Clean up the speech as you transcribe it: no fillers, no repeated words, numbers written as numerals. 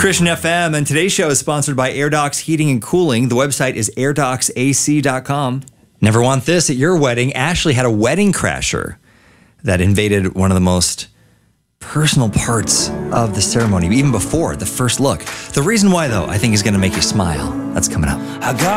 Christian FM, and today's show is sponsored by AirDocs Heating and Cooling. The website is airdocsac.com. Never want this at your wedding. Ashley had a wedding crasher that invaded one of the most personal parts of the ceremony, even before the first look. The reason why, though, I think is going to make you smile. That's coming up.